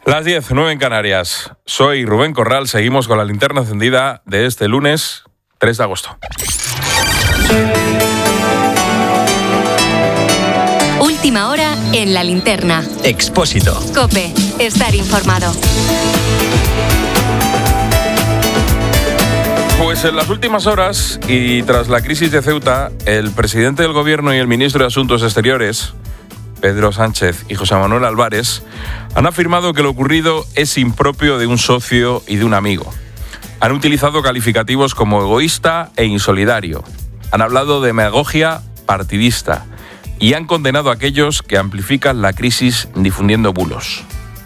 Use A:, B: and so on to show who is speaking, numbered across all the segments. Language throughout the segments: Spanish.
A: Las 10:09 en Canarias. Soy Rubén Corral. Seguimos con la linterna encendida de este lunes 3 de agosto.
B: Última hora en la linterna.
C: Expósito.
B: COPE. Estar informado.
A: Pues en las últimas horas y tras la crisis de Ceuta, el presidente del Gobierno y el ministro de Asuntos Exteriores, Pedro Sánchez y José Manuel Álvarez, han afirmado que lo ocurrido es impropio de un socio y de un amigo. Han utilizado calificativos como egoísta e insolidario. Han hablado de demagogia partidista y han condenado a aquellos que amplifican la crisis difundiendo bulos.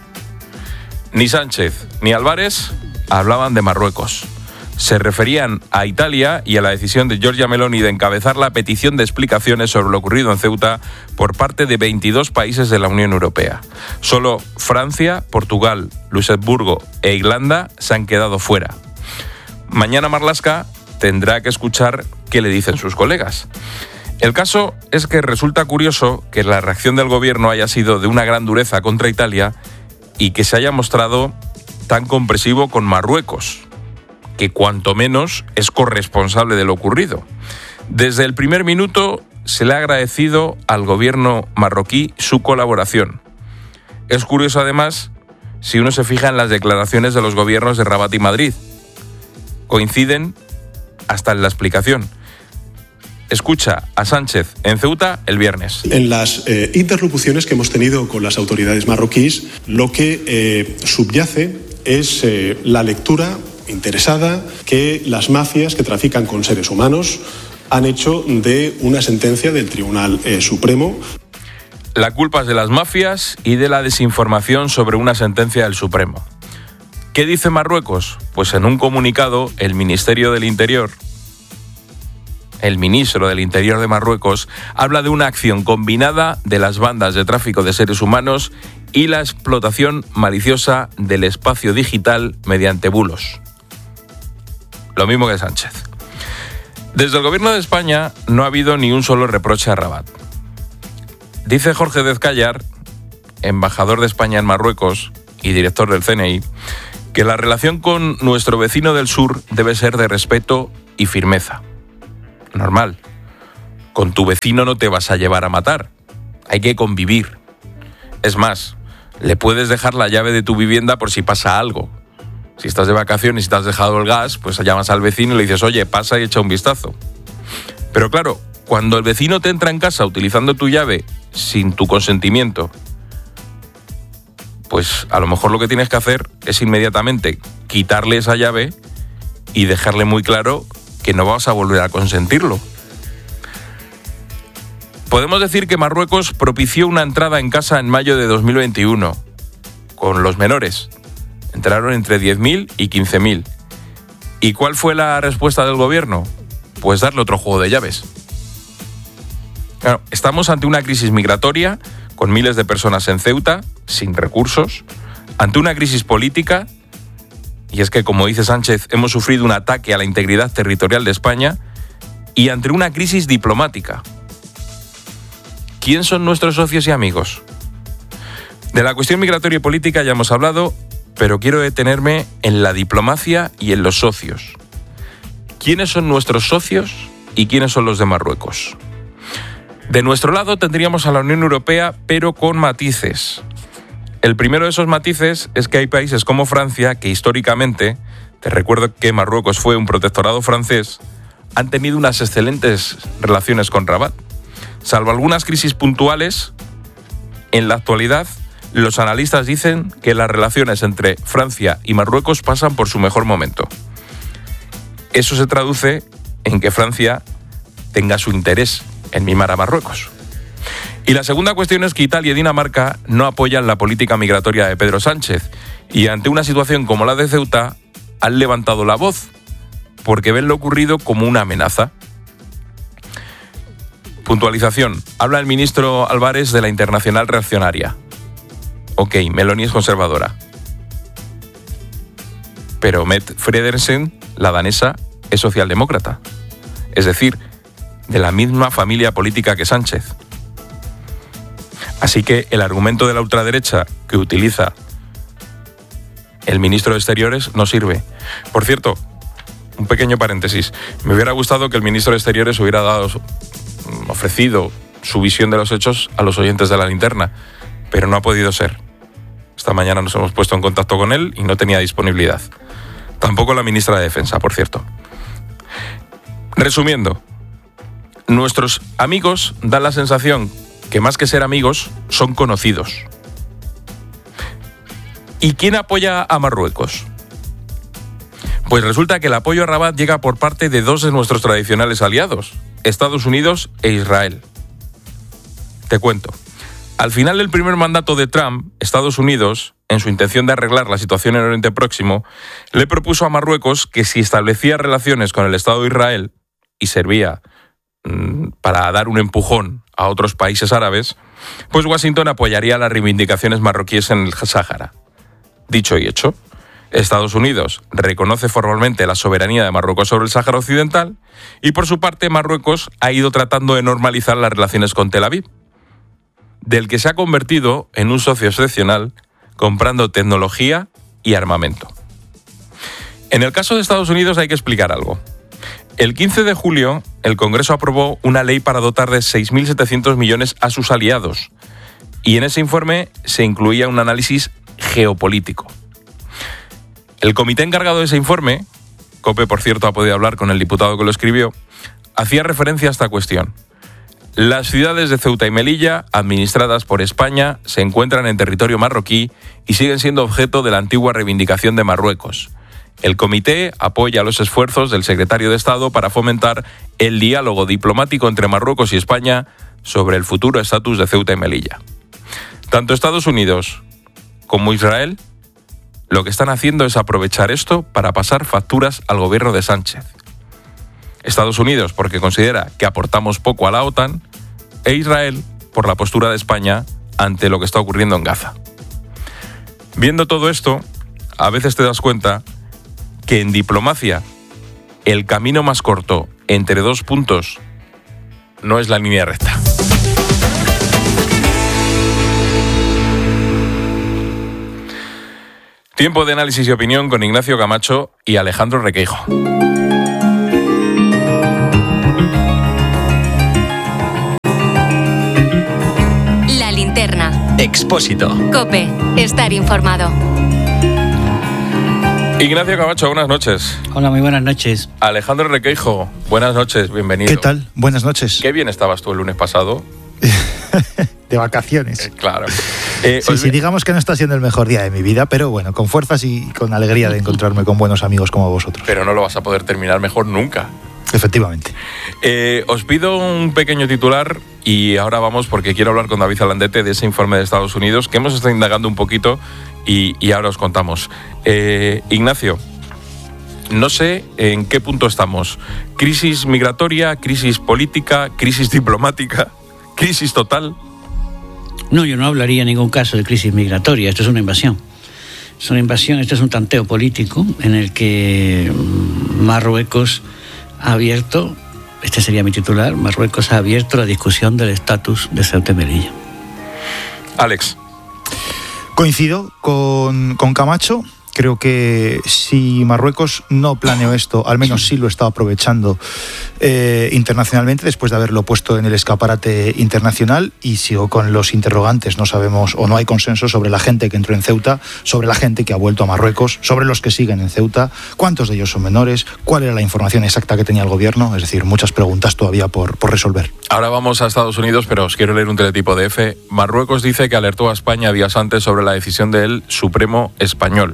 A: Ni Sánchez ni Álvarez hablaban de Marruecos. Se referían a Italia y a la decisión de Giorgia Meloni de encabezar la petición de explicaciones sobre lo ocurrido en Ceuta por parte de 22 países de la Unión Europea. Solo Francia, Portugal, Luxemburgo e Irlanda se han quedado fuera. Mañana Marlaska tendrá que escuchar qué le dicen sus colegas. El caso es que resulta curioso que la reacción del gobierno haya sido de una gran dureza contra Italia y que se haya mostrado tan comprensivo con Marruecos, que cuanto menos es corresponsable de lo ocurrido. Desde el primer minuto se le ha agradecido al gobierno marroquí su colaboración. Es curioso además si uno se fija en las declaraciones de los gobiernos de Rabat y Madrid. Coinciden hasta en la explicación. Escucha a Sánchez en Ceuta el viernes.
D: En las interlocuciones que hemos tenido con las autoridades marroquíes, lo que subyace es la lectura interesada que las mafias que trafican con seres humanos han hecho de una sentencia del Tribunal Supremo.
A: La culpa es de las mafias y de la desinformación sobre una sentencia del Supremo. ¿Qué dice Marruecos? Pues en un comunicado el Ministerio del Interior, el ministro del Interior de Marruecos, habla de una acción combinada de las bandas de tráfico de seres humanos y la explotación maliciosa del espacio digital mediante bulos. Lo mismo que Sánchez. Desde el gobierno de España no ha habido ni un solo reproche a Rabat. Dice Jorge Dezcayar, embajador de España en Marruecos y director del CNI, que la relación con nuestro vecino del sur debe ser de respeto y firmeza. Normal. Con tu vecino no te vas a llevar a matar. Hay que convivir. Es más, le puedes dejar la llave de tu vivienda por si pasa algo. Si estás de vacaciones y te has dejado el gas, pues llamas al vecino y le dices, oye, pasa y echa un vistazo. Pero claro, cuando el vecino te entra en casa utilizando tu llave sin tu consentimiento, pues a lo mejor lo que tienes que hacer es inmediatamente quitarle esa llave y dejarle muy claro que no vas a volver a consentirlo. Podemos decir que Marruecos propició una entrada en casa en mayo de 2021 con los menores. Entraron entre 10.000 y 15.000. ¿Y cuál fue la respuesta del gobierno? Pues darle otro juego de llaves. Claro, estamos ante una crisis migratoria con miles de personas en Ceuta, sin recursos, ante una crisis política, y es que, como dice Sánchez, hemos sufrido un ataque a la integridad territorial de España, y ante una crisis diplomática. ¿Quién son nuestros socios y amigos? De la cuestión migratoria y política ya hemos hablado, pero quiero detenerme en la diplomacia y en los socios. ¿Quiénes son nuestros socios y quiénes son los de Marruecos? De nuestro lado tendríamos a la Unión Europea, pero con matices. El primero de esos matices es que hay países como Francia que históricamente, te recuerdo que Marruecos fue un protectorado francés, han tenido unas excelentes relaciones con Rabat. Salvo algunas crisis puntuales, en la actualidad los analistas dicen que las relaciones entre Francia y Marruecos pasan por su mejor momento. Eso se traduce en que Francia tenga su interés en mimar a Marruecos. Y la segunda cuestión es que Italia y Dinamarca no apoyan la política migratoria de Pedro Sánchez y ante una situación como la de Ceuta han levantado la voz porque ven lo ocurrido como una amenaza. Puntualización. Habla el ministro Álvarez de la Internacional Reaccionaria. Ok, Meloni es conservadora. Pero Mette Frederiksen, la danesa, es socialdemócrata. Es decir, de la misma familia política que Sánchez. Así que el argumento de la ultraderecha que utiliza el ministro de Exteriores no sirve. Por cierto, un pequeño paréntesis, me hubiera gustado que el ministro de Exteriores hubiera ofrecido su visión de los hechos a los oyentes de La Linterna, pero no ha podido ser. Esta mañana nos hemos puesto en contacto con él y no tenía disponibilidad. Tampoco la ministra de Defensa, por cierto. Resumiendo, nuestros amigos dan la sensación que más que ser amigos, son conocidos. ¿Y quién apoya a Marruecos? Pues resulta que el apoyo a Rabat llega por parte de dos de nuestros tradicionales aliados, Estados Unidos e Israel. Te cuento. Al final del primer mandato de Trump, Estados Unidos, en su intención de arreglar la situación en Oriente Próximo, le propuso a Marruecos que si establecía relaciones con el Estado de Israel y servía para dar un empujón a otros países árabes, pues Washington apoyaría las reivindicaciones marroquíes en el Sáhara. Dicho y hecho, Estados Unidos reconoce formalmente la soberanía de Marruecos sobre el Sáhara Occidental y por su parte Marruecos ha ido tratando de normalizar las relaciones con Tel Aviv, del que se ha convertido en un socio excepcional comprando tecnología y armamento. En el caso de Estados Unidos hay que explicar algo. El 15 de julio, el Congreso aprobó una ley para dotar de 6.700 millones a sus aliados, y en ese informe se incluía un análisis geopolítico. El comité encargado de ese informe, COPE por cierto ha podido hablar con el diputado que lo escribió, hacía referencia a esta cuestión. Las ciudades de Ceuta y Melilla, administradas por España, se encuentran en territorio marroquí y siguen siendo objeto de la antigua reivindicación de Marruecos. El comité apoya los esfuerzos del secretario de Estado para fomentar el diálogo diplomático entre Marruecos y España sobre el futuro estatus de Ceuta y Melilla. Tanto Estados Unidos como Israel lo que están haciendo es aprovechar esto para pasar facturas al gobierno de Sánchez. Estados Unidos porque considera que aportamos poco a la OTAN e Israel por la postura de España ante lo que está ocurriendo en Gaza. Viendo todo esto, a veces te das cuenta que en diplomacia el camino más corto entre dos puntos no es la línea recta. Tiempo de análisis y opinión con Ignacio Camacho y Alejandro Requeijo.
B: La Linterna.
C: Expósito.
B: COPE. Estar informado.
A: Ignacio Camacho, buenas noches.
E: Hola, muy buenas noches.
A: Alejandro Requeijo, buenas noches, bienvenido.
F: ¿Qué tal? Buenas noches.
A: Qué bien estabas tú el lunes pasado.
F: De vacaciones.
A: Claro.
F: Sí, digamos que no está siendo el mejor día de mi vida, pero bueno, con fuerzas y con alegría de encontrarme con buenos amigos como vosotros.
A: Pero no lo vas a poder terminar mejor nunca.
F: Efectivamente.
A: Os pido un pequeño titular y ahora vamos porque quiero hablar con David Alandete de ese informe de Estados Unidos que hemos estado indagando un poquito y ahora os contamos. Ignacio, no sé en qué punto estamos. ¿Crisis migratoria, crisis política, crisis diplomática, crisis total?
E: No, yo no hablaría en ningún caso de crisis migratoria. Esto es una invasión. Es una invasión, esto es un tanteo político en el que Marruecos ha abierto, este sería mi titular, Marruecos ha abierto la discusión del estatus de Ceuta y Melilla.
A: Alex.
F: Coincido con Camacho. Creo que si Marruecos no planeó esto, al menos sí lo está aprovechando internacionalmente después de haberlo puesto en el escaparate internacional, y sigo con los interrogantes. No sabemos o no hay consenso sobre la gente que entró en Ceuta, sobre la gente que ha vuelto a Marruecos, sobre los que siguen en Ceuta, cuántos de ellos son menores, cuál era la información exacta que tenía el gobierno. Es decir, muchas preguntas todavía por resolver.
A: Ahora vamos a Estados Unidos, pero os quiero leer un teletipo de F. Marruecos dice que alertó a España días antes sobre la decisión del Supremo español.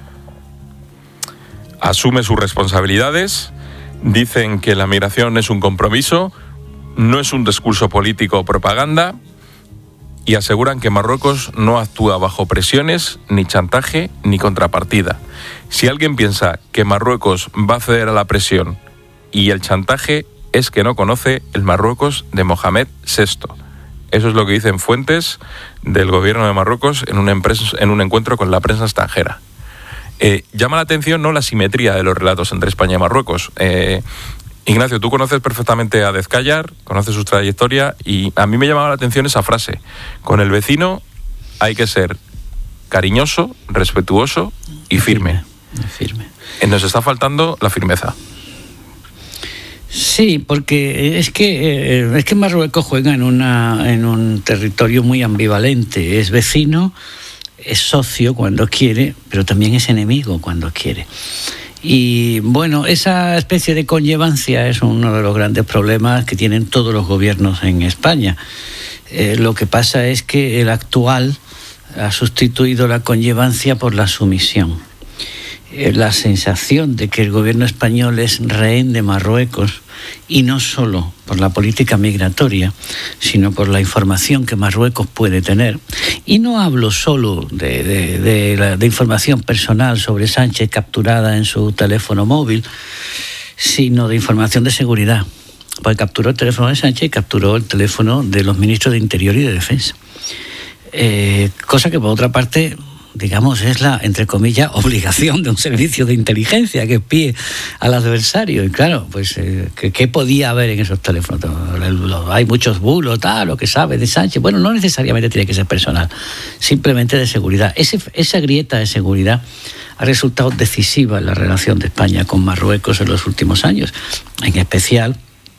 A: Asume sus responsabilidades, dicen que la migración es un compromiso, no es un discurso político o propaganda, y aseguran que Marruecos no actúa bajo presiones, ni chantaje, ni contrapartida. Si alguien piensa que Marruecos va a ceder a la presión y el chantaje, es que no conoce el Marruecos de Mohamed VI. Eso es lo que dicen fuentes del gobierno de Marruecos en un encuentro con la prensa extranjera. Llama la atención no la simetría de los relatos entre España y Marruecos. Ignacio, tú conoces perfectamente a Dezcayar, conoces su trayectoria, y a mí me llamaba la atención esa frase: con el vecino hay que ser cariñoso, respetuoso y firme.
E: Firme.
A: Nos está faltando la firmeza.
E: Sí, porque es que Marruecos juega en un territorio muy ambivalente. Es vecino, es socio cuando quiere, pero también es enemigo cuando quiere. Y bueno, esa especie de conllevancia es uno de los grandes problemas que tienen todos los gobiernos en España. Lo que pasa es que el actual ha sustituido la conllevancia por la sumisión. La sensación de que el gobierno español es rehén de Marruecos, y no solo por la política migratoria, sino por la información que Marruecos puede tener. Y no hablo solo de información personal sobre Sánchez capturada en su teléfono móvil, sino de información de seguridad. Porque capturó el teléfono de Sánchez y capturó el teléfono de los ministros de Interior y de Defensa. Cosa que, por otra parte, digamos, es la, entre comillas, obligación de un servicio de inteligencia que espíe al adversario. Y claro, pues, ¿qué podía haber en esos teléfonos? Hay muchos bulos, lo que sabe de Sánchez. Bueno, no necesariamente tiene que ser personal, simplemente de seguridad. Esa grieta de seguridad ha resultado decisiva en la relación de España con Marruecos en los últimos años, en especial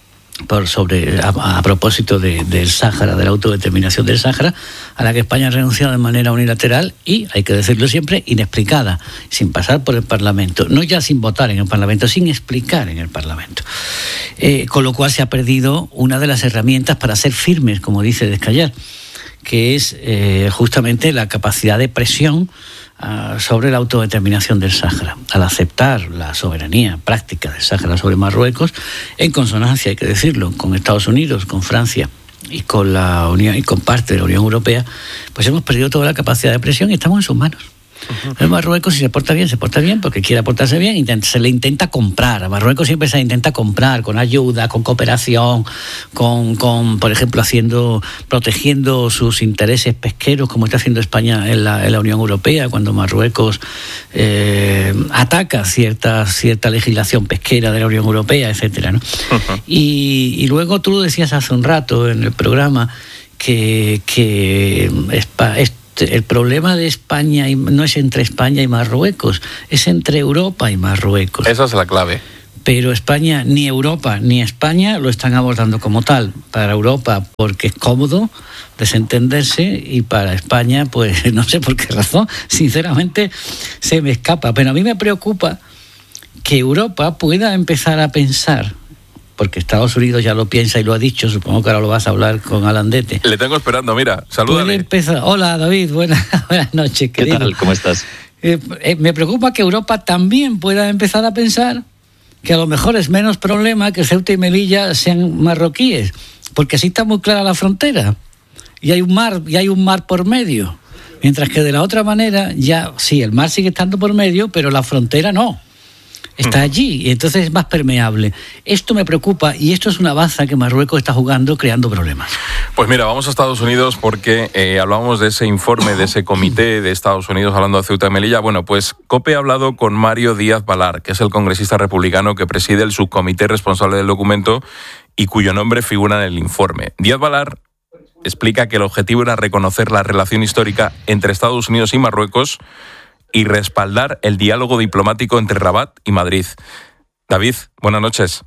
E: a propósito del Sáhara, de la autodeterminación del Sáhara, a la que España ha renunciado de manera unilateral y, hay que decirlo siempre, inexplicada, sin pasar por el Parlamento, no ya sin votar en el Parlamento, sin explicar en el Parlamento. Con lo cual se ha perdido una de las herramientas para ser firmes, como dice Descallar, que es justamente la capacidad de presión sobre la autodeterminación del Sáhara, al aceptar la soberanía práctica del Sáhara sobre Marruecos, en consonancia, hay que decirlo, con Estados Unidos, con Francia y con la Unión y con parte de la Unión Europea, pues hemos perdido toda la capacidad de presión y estamos en sus manos. En Marruecos, si se porta bien porque quiere portarse bien, se le intenta comprar. A Marruecos siempre se intenta comprar con ayuda, con cooperación, con por ejemplo, protegiendo sus intereses pesqueros, como está haciendo España en la Unión Europea, cuando Marruecos ataca cierta legislación pesquera de la Unión Europea, etcétera, ¿no? Y luego tú decías hace un rato en el programa que el problema de España no es entre España y Marruecos, es entre Europa y Marruecos.
A: Esa es la clave.
E: Pero España, ni Europa ni España lo están abordando como tal. Para Europa porque es cómodo desentenderse, y para España, pues no sé por qué razón, sinceramente se me escapa. Pero a mí me preocupa que Europa pueda empezar a pensar, porque Estados Unidos ya lo piensa y lo ha dicho, supongo que ahora lo vas a hablar con Alandete.
A: Le tengo esperando, mira, salúdale.
E: Hola, David, buenas noches, querido.
C: ¿Qué tal? ¿Cómo estás?
E: Me preocupa que Europa también pueda empezar a pensar que a lo mejor es menos problema que Ceuta y Melilla sean marroquíes, porque así está muy clara la frontera, y hay un mar por medio, mientras que de la otra manera, ya sí, el mar sigue estando por medio, pero la frontera no. Está allí, y entonces es más permeable. Esto me preocupa, y esto es una baza que Marruecos está jugando, creando problemas.
A: Pues mira, vamos a Estados Unidos porque hablábamos de ese informe, de ese comité de Estados Unidos hablando de Ceuta y Melilla. Bueno, pues COPE ha hablado con Mario Díaz-Balart, que es el congresista republicano que preside el subcomité responsable del documento y cuyo nombre figura en el informe. Díaz-Balart explica que el objetivo era reconocer la relación histórica entre Estados Unidos y Marruecos y respaldar el diálogo diplomático entre Rabat y Madrid. David, buenas noches.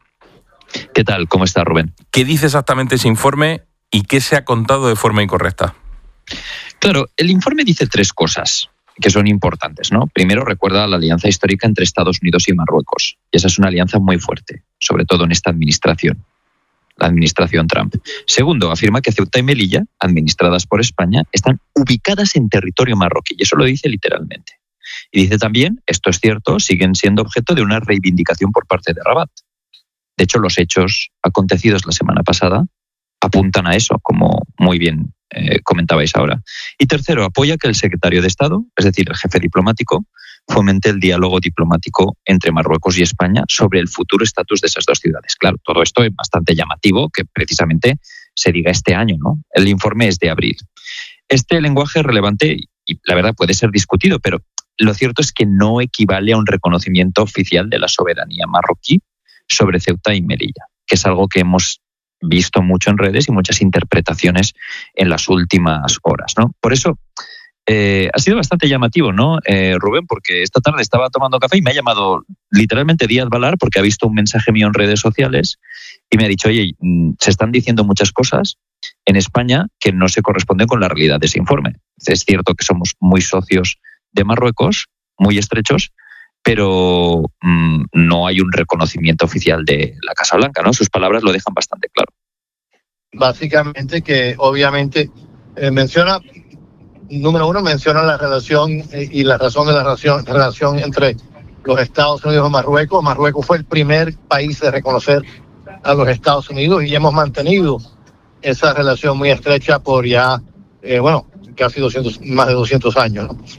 C: ¿Qué tal? ¿Cómo está, Rubén?
A: ¿Qué dice exactamente ese informe y qué se ha contado de forma incorrecta?
C: Claro, el informe dice 3 cosas que son importantes, ¿no? Primero, recuerda la alianza histórica entre Estados Unidos y Marruecos. Y esa es una alianza muy fuerte, sobre todo en esta administración, la administración Trump. Segundo, afirma que Ceuta y Melilla, administradas por España, están ubicadas en territorio marroquí, y eso lo dice literalmente. Y dice también, esto es cierto, siguen siendo objeto de una reivindicación por parte de Rabat. De hecho, los hechos acontecidos la semana pasada apuntan a eso, como muy bien comentabais ahora. Y tercero, apoya que el secretario de Estado, es decir, el jefe diplomático, fomente el diálogo diplomático entre Marruecos y España sobre el futuro estatus de esas 2 ciudades. Claro, todo esto es bastante llamativo que precisamente se diga este año, ¿no? El informe es de abril. Este lenguaje es relevante y la verdad puede ser discutido, pero lo cierto es que no equivale a un reconocimiento oficial de la soberanía marroquí sobre Ceuta y Melilla, que es algo que hemos visto mucho en redes y muchas interpretaciones en las últimas horas, ¿no? Por eso, ha sido bastante llamativo, ¿no, Rubén? Porque esta tarde estaba tomando café y me ha llamado literalmente Díaz Balar porque ha visto un mensaje mío en redes sociales y me ha dicho, oye, se están diciendo muchas cosas en España que no se corresponden con la realidad de ese informe. Es cierto que somos muy socios de Marruecos, muy estrechos, pero no hay un reconocimiento oficial de la Casa Blanca, ¿no? Sus palabras lo dejan bastante claro.
G: Básicamente que obviamente menciona, número uno, menciona la relación y la razón de la relación entre los Estados Unidos y Marruecos. Marruecos fue el primer país de reconocer a los Estados Unidos y hemos mantenido esa relación muy estrecha por ya, casi más de 200 años, ¿no?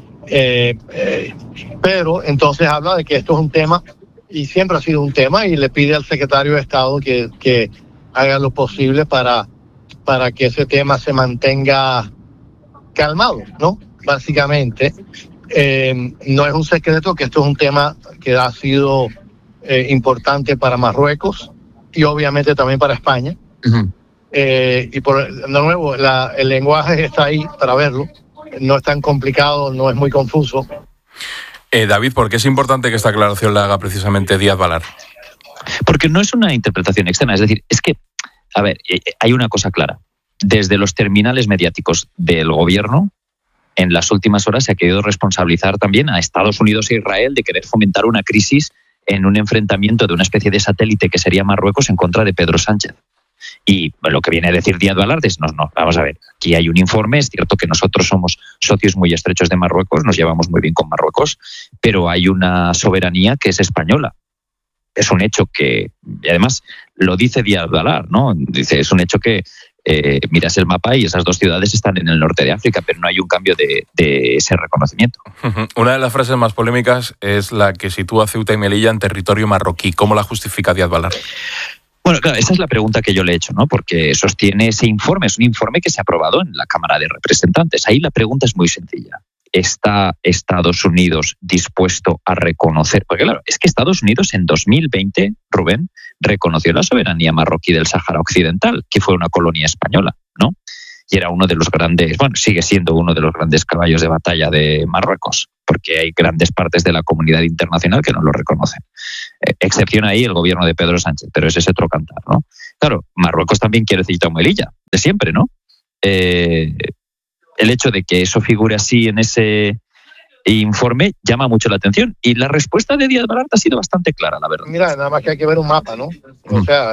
G: Pero entonces habla de que esto es un tema y siempre ha sido un tema y le pide al secretario de Estado que haga lo posible para que ese tema se mantenga calmado, ¿no? Básicamente, no es un secreto que esto es un tema que ha sido importante para Marruecos y obviamente también para España. Uh-huh. Y de nuevo, el lenguaje está ahí para verlo. No es tan complicado, no es muy confuso.
A: David, ¿por qué es importante que esta aclaración la haga precisamente Díaz Balar?
C: Porque no es una interpretación externa, es decir, es que, a ver, hay una cosa clara. Desde los terminales mediáticos del gobierno, en las últimas horas se ha querido responsabilizar también a Estados Unidos e Israel de querer fomentar una crisis en un enfrentamiento de una especie de satélite que sería Marruecos en contra de Pedro Sánchez. Y lo que viene a decir Díaz Balar es, no, vamos a ver, aquí hay un informe, es cierto que nosotros somos socios muy estrechos de Marruecos, nos llevamos muy bien con Marruecos, pero hay una soberanía que es española. Es un hecho que, y además lo dice Díaz Balar, ¿no? Dice, es un hecho que miras el mapa y esas dos ciudades están en el norte de África, pero no hay un cambio de ese reconocimiento.
A: Una de las frases más polémicas es la que sitúa Ceuta y Melilla en territorio marroquí. ¿Cómo la justifica Díaz Balar?
C: Bueno, claro, esa es la pregunta que yo le he hecho, ¿no? Porque sostiene ese informe, es un informe que se ha aprobado en la Cámara de Representantes. Ahí la pregunta es muy sencilla. ¿Está Estados Unidos dispuesto a reconocer? Porque claro, es que Estados Unidos en 2020, Rubén, reconoció la soberanía marroquí del Sáhara Occidental, que fue una colonia española, ¿no? Y era uno de los grandes, sigue siendo uno de los grandes caballos de batalla de Marruecos, porque hay grandes partes de la comunidad internacional que no lo reconocen. Excepción ahí el gobierno de Pedro Sánchez, pero ese es otro cantar, ¿no? Claro, Marruecos también quiere Ceuta y Melilla, de siempre, ¿no? El hecho de que eso figure así en ese informe llama mucho la atención. Y la respuesta de Díaz Balar ha sido bastante clara, la verdad.
G: Mira, nada más que hay que ver un mapa, ¿no? O sea,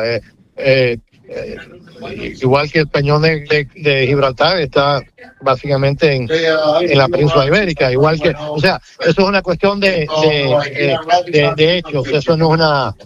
G: igual que el peñón de Gibraltar está básicamente en la península ibérica, igual que, o sea, eso es una cuestión de hechos, eso no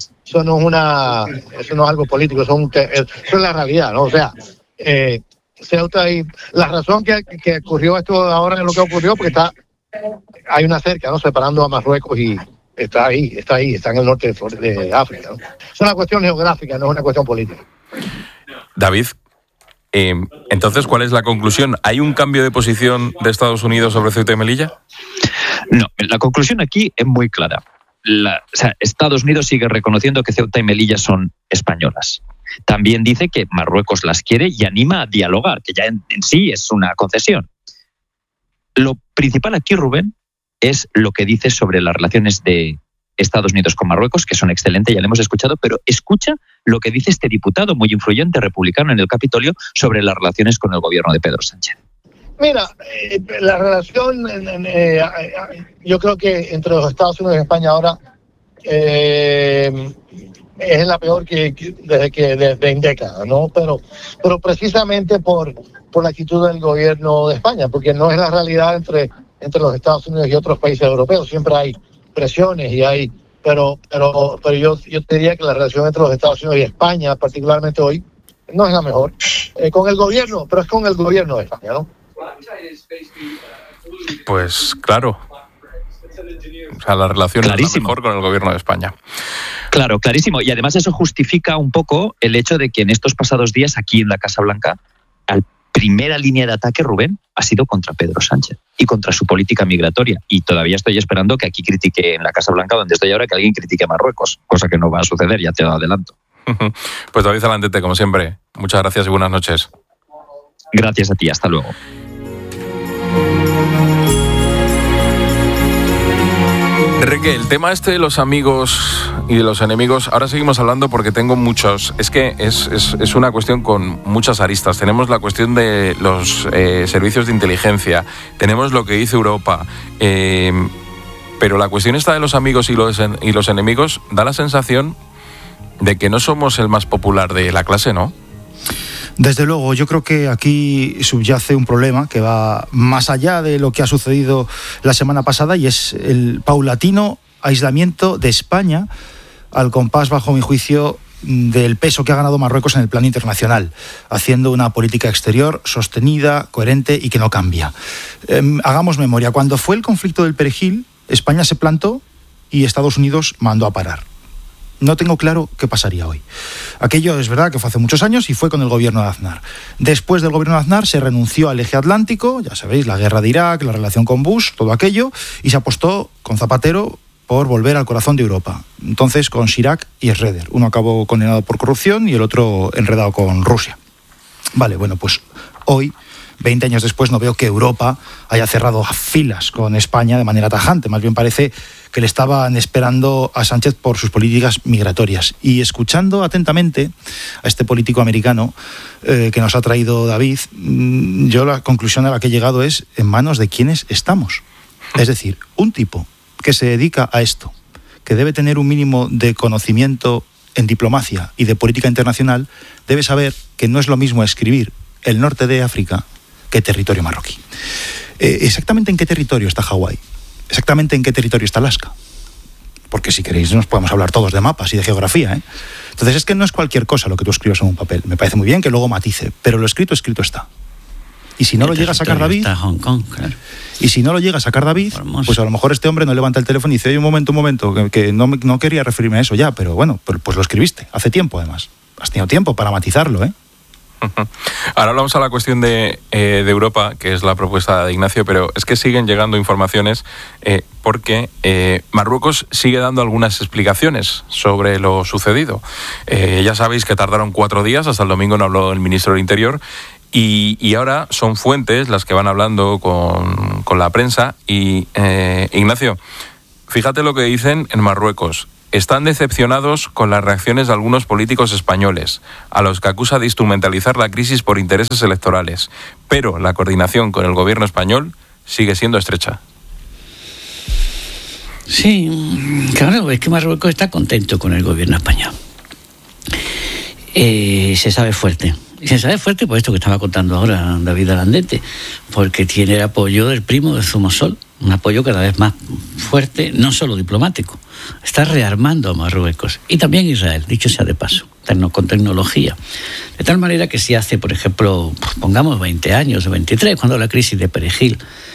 G: es algo político, eso es la realidad, ¿no? O sea, Ceuta y la razón que ocurrió esto ahora es lo que ocurrió porque hay una cerca, ¿no? Separando a Marruecos y está ahí, está en el norte de África, ¿no? Es una cuestión geográfica, no es una cuestión política.
A: David, entonces, ¿cuál es la conclusión? ¿Hay un cambio de posición de Estados Unidos sobre Ceuta y Melilla?
C: No, la conclusión aquí es muy clara. Estados Unidos sigue reconociendo que Ceuta y Melilla son españolas. También dice que Marruecos las quiere y anima a dialogar, que ya en sí es una concesión. Lo principal aquí, Rubén, es lo que dice sobre las relaciones de Estados Unidos con Marruecos, que son excelentes, ya lo hemos escuchado, pero escucha lo que dice este diputado muy influyente republicano en el Capitolio sobre las relaciones con el gobierno de Pedro Sánchez.
G: Mira, la relación, yo creo que entre los Estados Unidos y España ahora es la peor desde décadas, ¿no? Pero precisamente por la actitud del gobierno de España, porque no es la realidad entre los Estados Unidos y otros países europeos. Siempre hay presiones pero yo te diría que la relación entre los Estados Unidos y España, particularmente hoy, no es la mejor. Con el gobierno, pero es con el gobierno de España, ¿no?
A: Pues claro. O sea, la relación es la mejor con el gobierno de España.
C: Claro, clarísimo. Y además eso justifica un poco el hecho de que en estos pasados días, aquí en la Casa Blanca, la primera línea de ataque, Rubén, ha sido contra Pedro Sánchez y contra su política migratoria. Y todavía estoy esperando que aquí critique, en la Casa Blanca, donde estoy ahora, que alguien critique a Marruecos, cosa que no va a suceder, ya te lo adelanto.
A: Pues David Zalandete, como siempre, muchas gracias y buenas noches.
C: Gracias a ti, hasta luego.
A: Enrique, el tema este de los amigos y de los enemigos, ahora seguimos hablando porque tengo muchos. Es que es una cuestión con muchas aristas. Tenemos la cuestión de los servicios de inteligencia, tenemos lo que dice Europa, pero la cuestión esta de los amigos y los enemigos da la sensación de que no somos el más popular de la clase, ¿no?
F: Desde luego, yo creo que aquí subyace un problema que va más allá de lo que ha sucedido la semana pasada, y es el paulatino aislamiento de España al compás, bajo mi juicio, del peso que ha ganado Marruecos en el plano internacional, haciendo una política exterior sostenida, coherente y que no cambia. Hagamos memoria, cuando fue el conflicto del Perejil, España se plantó y Estados Unidos mandó a parar. No tengo claro qué pasaría hoy. Aquello es verdad que fue hace muchos años y fue con el gobierno de Aznar. Después del gobierno de Aznar se renunció al eje atlántico, ya sabéis, la guerra de Irak, la relación con Bush, todo aquello, y se apostó con Zapatero por volver al corazón de Europa. Entonces con Chirac y Schroeder. Uno acabó condenado por corrupción y el otro enredado con Rusia. Vale, bueno, pues hoy, 20 años después, no veo que Europa haya cerrado filas con España de manera tajante. Más bien parece que le estaban esperando a Sánchez por sus políticas migratorias. Y escuchando atentamente a este político americano que nos ha traído David, yo la conclusión a la que he llegado es: en manos de quiénes estamos. Es decir, un tipo que se dedica a esto, que debe tener un mínimo de conocimiento en diplomacia y de política internacional, debe saber que no es lo mismo escribir el norte de África que territorio marroquí. ¿Exactamente en qué territorio está Hawái? ¿Exactamente en qué territorio está Alaska? Porque si queréis nos podemos hablar todos de mapas y de geografía, ¿eh? Entonces es que no es cualquier cosa lo que tú escribas en un papel. Me parece muy bien que luego matice, pero lo escrito está. Y si no lo llega a sacar David,
E: está Hong Kong, claro.
F: Y si no lo llega a sacar David, pues a lo mejor este hombre no levanta el teléfono y dice: oye, un momento, que no quería referirme a eso ya, pero bueno, pues lo escribiste hace tiempo además. Has tenido tiempo para matizarlo, ¿eh?
A: Ahora hablamos a la cuestión de Europa, que es la propuesta de Ignacio, pero es que siguen llegando informaciones porque Marruecos sigue dando algunas explicaciones sobre lo sucedido. Ya sabéis que tardaron 4 días, hasta el domingo no habló el ministro del Interior, y ahora son fuentes las que van hablando con la prensa. Y Ignacio, fíjate lo que dicen en Marruecos. Están decepcionados con las reacciones de algunos políticos españoles, a los que acusa de instrumentalizar la crisis por intereses electorales. Pero la coordinación con el gobierno español sigue siendo estrecha.
E: Sí, claro, es que Marruecos está contento con el gobierno español. Se sabe fuerte. Y se sabe fuerte por esto que estaba contando ahora David Alandete, porque tiene el apoyo del primo de Zumosol, un apoyo cada vez más fuerte, no solo diplomático. Está rearmando a Marruecos y también Israel, dicho sea de paso, con tecnología. De tal manera que si hace, por ejemplo, pongamos 20 años o 23, cuando la crisis de Perejil,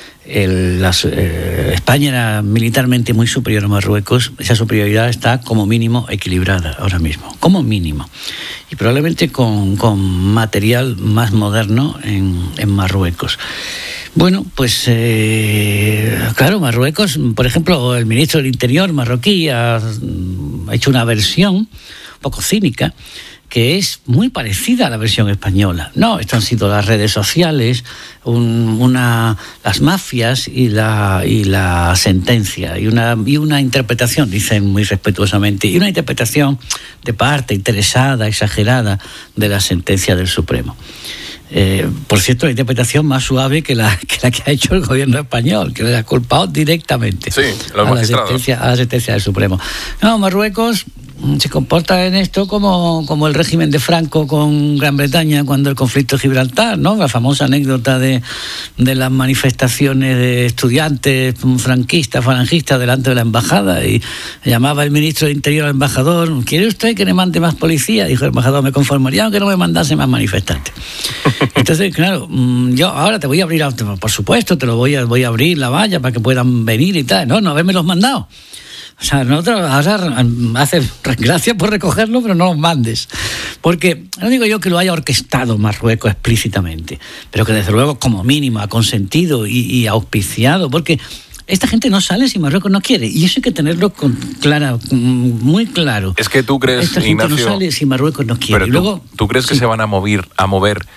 E: España era militarmente muy superior a Marruecos, esa superioridad está como mínimo equilibrada ahora mismo, como mínimo. Y probablemente con material más moderno en Marruecos. Bueno, pues claro, Marruecos, por ejemplo, el ministro del Interior marroquí ha hecho una versión un poco cínica que es muy parecida a la versión española. No, esto han sido las redes sociales, las mafias y la sentencia, y una interpretación, dicen muy respetuosamente, y una interpretación de parte interesada, exagerada, de la sentencia del Supremo. Por cierto, la interpretación más suave que la que ha hecho el gobierno español, que le ha culpado directamente a la sentencia del Supremo. No, Marruecos se comporta en esto como el régimen de Franco con Gran Bretaña cuando el conflicto de Gibraltar, ¿no? La famosa anécdota de las manifestaciones de estudiantes franquistas, falangistas delante de la embajada, y llamaba el ministro de Interior al embajador: ¿quiere usted que le mande más policía? Dijo el embajador: me conformaría aunque no me mandase más manifestantes. Entonces, claro, yo ahora te voy a abrir, por supuesto, te lo voy a abrir la valla para que puedan venir y tal. No haberme los mandado. O sea, nosotros ahora haces gracias por recogerlo, pero no los mandes. Porque no digo yo que lo haya orquestado Marruecos explícitamente, pero que desde luego como mínimo ha consentido y auspiciado, porque esta gente no sale si Marruecos no quiere, y eso hay que tenerlo muy claro.
A: Es que tú crees,
E: esta gente, Ignacio, no sale si Marruecos no quiere.
A: Pero ¿tú crees que se van a mover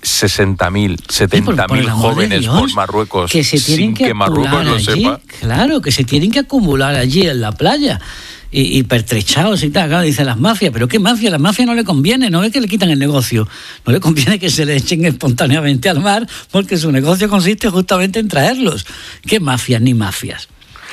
A: 60.000, 70.000 jóvenes por Marruecos
E: que se
A: sin que Marruecos lo sepa.
E: Claro, que se tienen que acumular allí en la playa y pertrechados y tal. Claro, dicen las mafias, pero ¿qué mafia? A la mafia no le conviene, no es que le quitan el negocio, no le conviene que se le echen espontáneamente al mar, porque su negocio consiste justamente en traerlos. ¿Qué mafias ni mafias?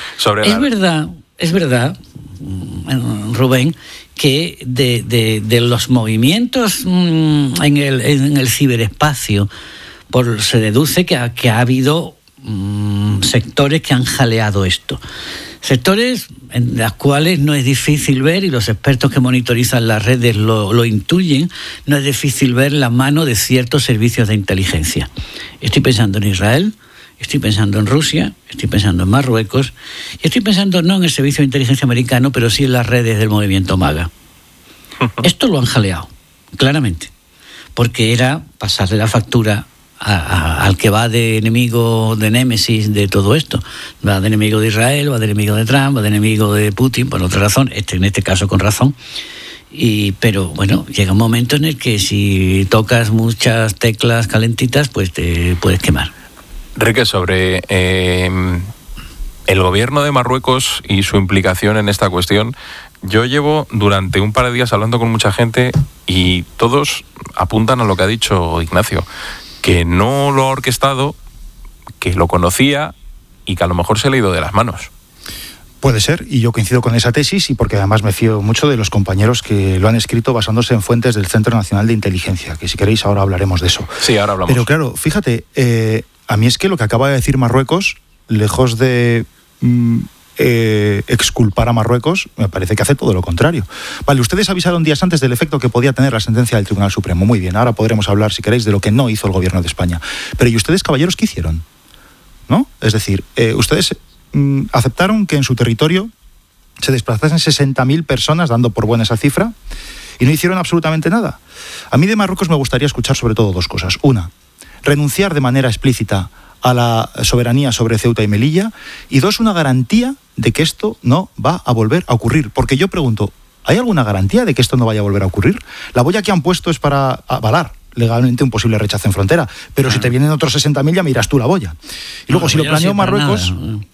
E: Es verdad, Rubén, que de los movimientos en el ciberespacio se deduce que ha habido sectores que han jaleado esto. Sectores en los cuales no es difícil ver, y los expertos que monitorizan las redes lo intuyen, no es difícil ver la mano de ciertos servicios de inteligencia. Estoy pensando en Israel, estoy pensando en Rusia, estoy pensando en Marruecos, y estoy pensando no en el servicio de inteligencia americano, pero sí en las redes del movimiento MAGA. Esto lo han jaleado, claramente, porque era pasarle la factura al que va de enemigo, de némesis de todo esto. Va de enemigo de Israel, va de enemigo de Trump, va de enemigo de Putin, por otra razón, en este caso con razón. Pero bueno, llega un momento en el que si tocas muchas teclas calentitas, pues te puedes quemar.
A: Enrique, sobre el gobierno de Marruecos y su implicación en esta cuestión, yo llevo durante un par de días hablando con mucha gente y todos apuntan a lo que ha dicho Ignacio, que no lo ha orquestado, que lo conocía y que a lo mejor se le ha ido de las manos.
F: Puede ser, y yo coincido con esa tesis, y porque además me fío mucho de los compañeros que lo han escrito basándose en fuentes del Centro Nacional de Inteligencia, que si queréis ahora hablaremos de eso.
A: Sí, ahora hablamos.
F: Pero claro, fíjate, a mí es que lo que acaba de decir Marruecos, lejos de exculpar a Marruecos, me parece que hace todo lo contrario. Vale, ustedes avisaron días antes del efecto que podía tener la sentencia del Tribunal Supremo. Muy bien, ahora podremos hablar, si queréis, de lo que no hizo el gobierno de España. Pero ¿y ustedes, caballeros, qué hicieron? ¿No? Es decir, ustedes aceptaron que en su territorio se desplazasen 60.000 personas, dando por buena esa cifra, y no hicieron absolutamente nada. A mí de Marruecos me gustaría escuchar sobre todo dos cosas. Una, renunciar de manera explícita a la soberanía sobre Ceuta y Melilla, y dos, una garantía de que esto no va a volver a ocurrir. Porque yo pregunto, ¿hay alguna garantía de que esto no vaya a volver a ocurrir? La boya que han puesto es para avalar legalmente un posible rechazo en frontera, pero si te vienen otros 60.000 ya miras tú la boya. Y luego, si lo planeó Marruecos,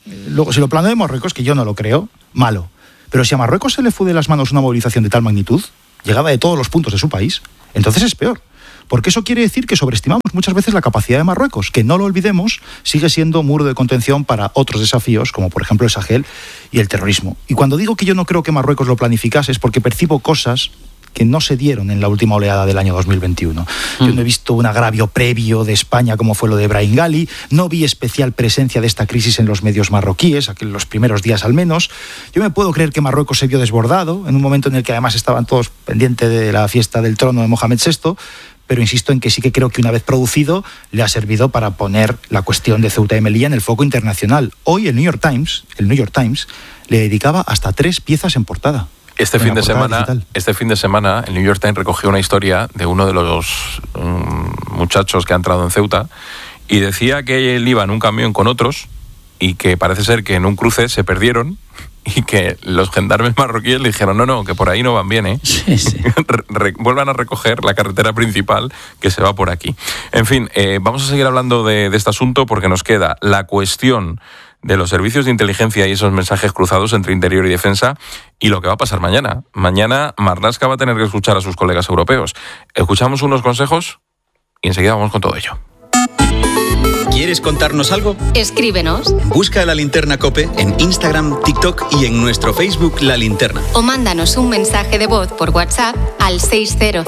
F: que yo no lo creo, malo. Pero si a Marruecos se le fue de las manos una movilización de tal magnitud, llegada de todos los puntos de su país, entonces es peor. Porque eso quiere decir que sobreestimamos muchas veces la capacidad de Marruecos, que no lo olvidemos, sigue siendo muro de contención para otros desafíos, como por ejemplo el Sahel y el terrorismo. Y cuando digo que yo no creo que Marruecos lo planificase, es porque percibo cosas que no se dieron en la última oleada del año 2021. Yo no he visto un agravio previo de España como fue lo de Brahim Ghali, no vi especial presencia de esta crisis en los medios marroquíes, en los primeros días al menos. Yo me puedo creer que Marruecos se vio desbordado, en un momento en el que además estaban todos pendientes de la fiesta del trono de Mohamed VI, pero insisto en que sí que creo que una vez producido le ha servido para poner la cuestión de Ceuta y Melilla en el foco internacional. Hoy el New York Times le dedicaba hasta 3 piezas en portada.
A: Este fin de semana el New York Times recogió una historia de uno de los muchachos que ha entrado en Ceuta y decía que él iba en un camión con otros y que parece ser que en un cruce se perdieron y que los gendarmes marroquíes le dijeron no, que por ahí no van bien, ¿eh? Sí. Vuelvan a recoger la carretera principal que se va por aquí. En fin, vamos a seguir hablando de este asunto porque nos queda la cuestión de los servicios de inteligencia y esos mensajes cruzados entre interior y defensa y lo que va a pasar mañana. Mañana Marlaska va a tener que escuchar a sus colegas europeos. Escuchamos unos consejos y enseguida vamos con todo ello.
H: ¿Quieres contarnos algo?
B: Escríbenos.
H: Busca La Linterna COPE en Instagram, TikTok y en nuestro Facebook La Linterna.
B: O mándanos un mensaje de voz por WhatsApp al 600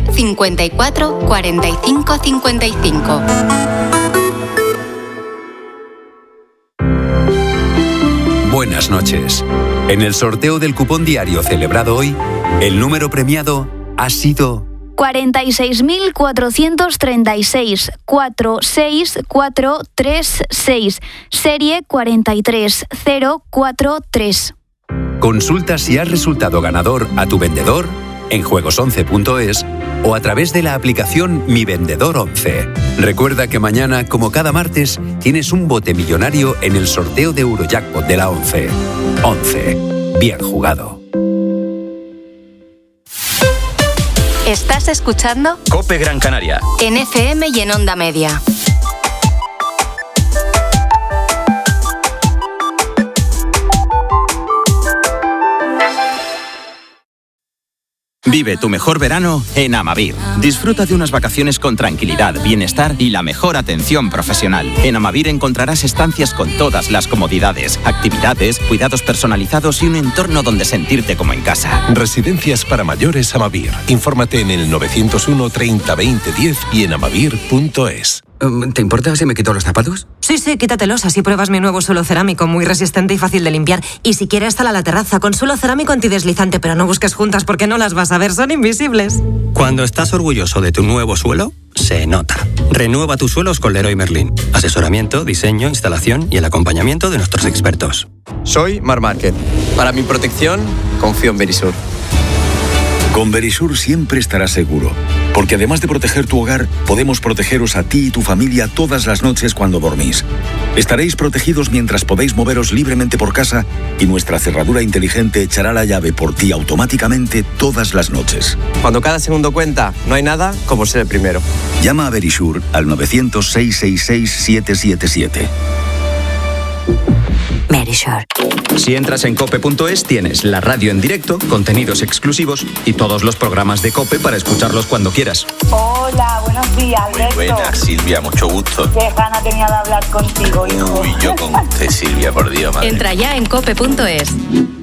B: 54 45 55.
I: Buenas noches. En el sorteo del cupón diario celebrado hoy, el número premiado ha sido
J: 46.436 46436, serie 43043.
I: Consulta si has resultado ganador a tu vendedor en juegos11.es o a través de la aplicación Mi Vendedor 11. Recuerda que mañana, como cada martes, tienes un bote millonario en el sorteo de Eurojackpot de la 11. 11. Bien jugado.
B: Estás Estás escuchando
H: COPE Gran Canaria.
B: En FM y en Onda Media.
K: Vive tu mejor verano en Amavir. Disfruta de unas vacaciones con tranquilidad, bienestar y la mejor atención profesional. En Amavir encontrarás estancias con todas las comodidades, actividades, cuidados personalizados y un entorno donde sentirte como en casa.
L: Residencias para mayores Amavir. Infórmate en el 901 30 20 10 y en amavir.es.
M: ¿Te importa si me quito los zapatos?
N: Sí, quítatelos, así pruebas mi nuevo suelo cerámico, muy resistente y fácil de limpiar. Y si quieres, sal a la terraza con suelo cerámico antideslizante, pero no busques juntas porque no las vas a ver, son invisibles.
M: Cuando estás orgulloso de tu nuevo suelo, se nota. Renueva tus suelos con Leroy Merlin. Asesoramiento, diseño, instalación y el acompañamiento de nuestros expertos.
O: Soy Marc Márquez. Para mi protección, confío en Verisur.
P: Con Verisur siempre estarás seguro, porque además de proteger tu hogar, podemos protegeros a ti y tu familia todas las noches cuando dormís. Estaréis protegidos mientras podéis moveros libremente por casa y nuestra cerradura inteligente echará la llave por ti automáticamente todas las noches.
O: Cuando cada segundo cuenta, no hay nada como ser el primero.
P: Llama a Verisur al 900-666-777.
Q: Verisur.
H: Si entras en cope.es tienes la radio en directo, contenidos exclusivos y todos los programas de COPE para escucharlos cuando quieras.
R: Hola, buenos días, Alberto.
S: Muy buenas, Silvia, mucho gusto.
R: Qué gana tenía de hablar contigo, hijo.
S: Uy, yo con usted, Silvia, por Dios, madre.
B: Entra ya en cope.es.